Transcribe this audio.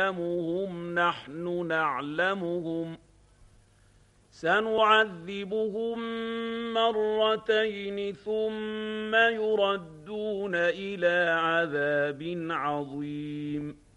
نعلمهم نحن نعلمهم سنعذبهم مرتين ثم يردون إلى عذاب عظيم